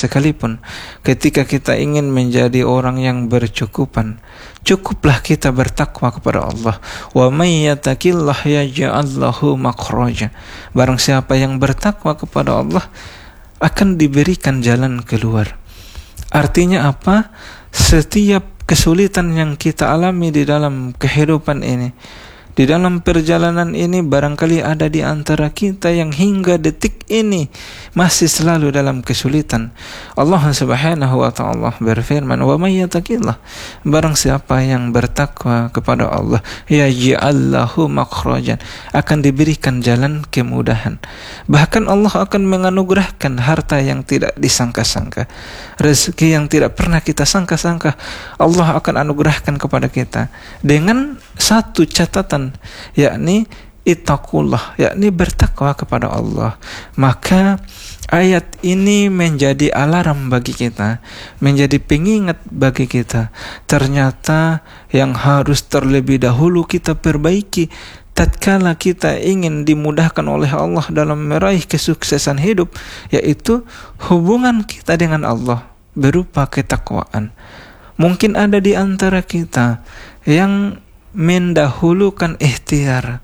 sekalipun. Ketika kita ingin menjadi orang yang bercukupan, cukuplah kita bertakwa kepada Allah. Wa may yattaqillah yaj'al lahu makhraja. Barang siapa yang bertakwa kepada Allah akan diberikan jalan keluar. Artinya apa? Setiap kesulitan yang kita alami di dalam kehidupan ini, di dalam perjalanan ini, barangkali ada di antara kita yang hingga detik ini masih selalu dalam kesulitan. Allah Subhanahu wa ta'ala berfirman, "Wa may yattaqillah," barang siapa yang bertakwa kepada Allah, yaj'al lahu makhrajan, akan diberikan jalan kemudahan. Bahkan Allah akan menganugerahkan harta yang tidak disangka-sangka, rezeki yang tidak pernah kita sangka-sangka. Allah akan anugerahkan kepada kita dengan satu catatan, yakni ittaqullah, yakni bertakwa kepada Allah. Maka ayat ini menjadi alarm bagi kita, menjadi pengingat bagi kita. Ternyata yang harus terlebih dahulu kita perbaiki tatkala kita ingin dimudahkan oleh Allah dalam meraih kesuksesan hidup, yaitu hubungan kita dengan Allah berupa ketakwaan. Mungkin ada di antara kita yang mendahulukan ikhtiar,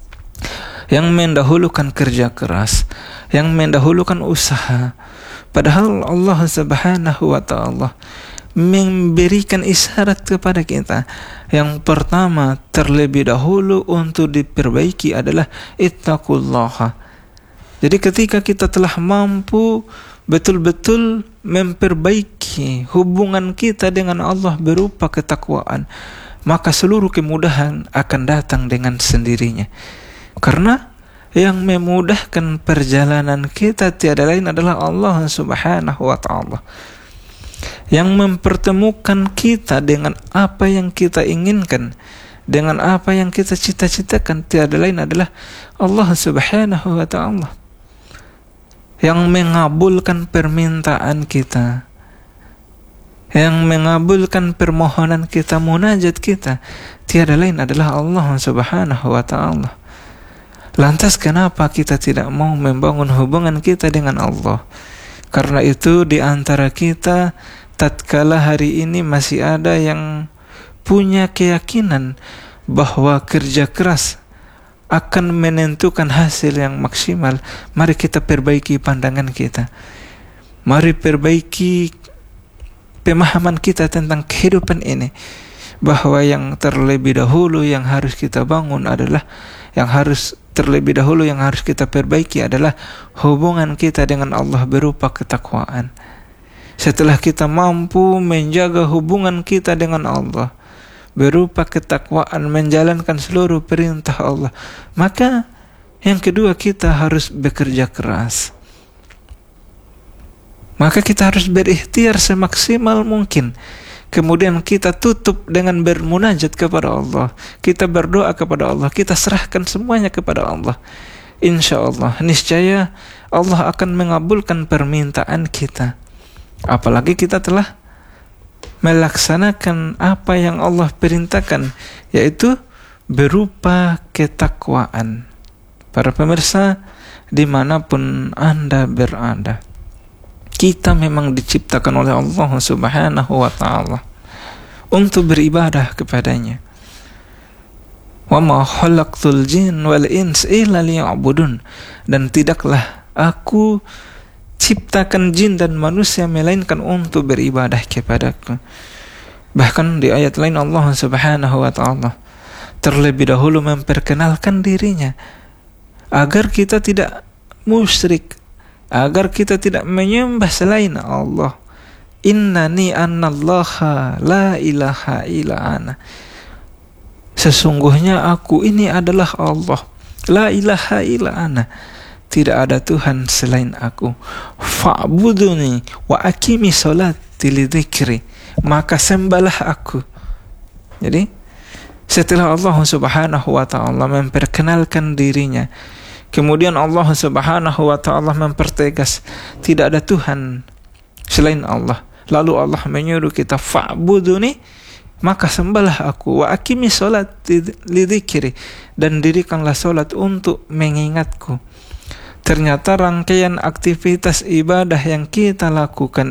yang mendahulukan kerja keras, yang mendahulukan usaha, padahal Allah Subhanahu wa ta'ala memberikan isyarat kepada kita. Yang pertama, terlebih dahulu untuk diperbaiki adalah ittaqullaha. Jadi ketika kita telah mampu betul-betul memperbaiki hubungan kita dengan Allah berupa ketakwaan, maka seluruh kemudahan akan datang dengan sendirinya. Karena yang memudahkan perjalanan kita tiada lain adalah Allah Subhanahu wa ta'ala. Yang mempertemukan kita dengan apa yang kita inginkan, dengan apa yang kita cita-citakan, tiada lain adalah Allah Subhanahu wa ta'ala. Yang mengabulkan permintaan kita, yang mengabulkan permohonan kita, munajat kita, tiada lain adalah Allah Subhanahu wa ta'ala. Lantas kenapa kita tidak mau membangun hubungan kita dengan Allah? Karena itu di antara kita, tatkala hari ini masih ada yang punya keyakinan bahwa kerja keras akan menentukan hasil yang maksimal, mari kita perbaiki pandangan kita. Mari perbaiki pemahaman kita tentang kehidupan ini, bahwa yang terlebih dahulu yang harus kita bangun adalah, yang harus kita perbaiki adalah hubungan kita dengan Allah berupa ketakwaan. Setelah kita mampu menjaga hubungan kita dengan Allah berupa ketakwaan, menjalankan seluruh perintah Allah, maka yang kedua, kita harus bekerja keras. Maka kita harus berikhtiar semaksimal mungkin. Kemudian kita tutup dengan bermunajat kepada Allah. Kita berdoa kepada Allah. Kita serahkan semuanya kepada Allah. Insya Allah, niscaya Allah akan mengabulkan permintaan kita. Apalagi kita telah melaksanakan apa yang Allah perintahkan, yaitu berupa ketakwaan. Para pemirsa, dimanapun Anda berada, kita memang diciptakan oleh Allah Subhanahu wa ta'ala untuk beribadah kepadanya. Wa ma khalaqtul jin wal ins illa liya'budun. Dan tidaklah aku ciptakan jin dan manusia melainkan untuk beribadah kepadaku. Bahkan di ayat lain Allah Subhanahu wa ta'ala terlebih dahulu memperkenalkan dirinya agar kita tidak musyrik, agar kita tidak menyembah selain Allah. Innani annallaha la ilaha illa ana. Sesungguhnya aku ini adalah Allah. La ilaha illa ana. Tidak ada Tuhan selain aku. Fa'buduni wa aqimi sholati lidzikri. Maka sembahlah aku. Jadi setelah Allah Subhanahu wa ta'ala memperkenalkan dirinya, kemudian Allah Subhanahu wa ta'ala mempertegas tidak ada Tuhan selain Allah. Lalu Allah menyuruh kita fa'buduni, maka sembahlah aku, wa aqimi sholati lidzikri, dan dirikanlah salat untuk mengingatku. Ternyata rangkaian aktivitas ibadah yang kita lakukan